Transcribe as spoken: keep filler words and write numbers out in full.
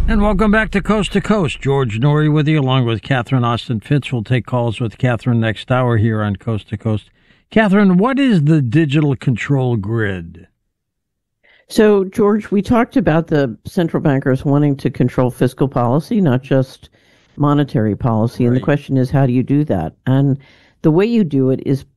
And welcome back to Coast to Coast. George Noory with you, along with Catherine Austin Fitts. We'll take calls with Catherine next hour here on Coast to Coast. Catherine, what is the digital control grid? So, George, we talked about the central bankers wanting to control fiscal policy, not just monetary policy. Right. And the question is, how do you do that? And the way you do it is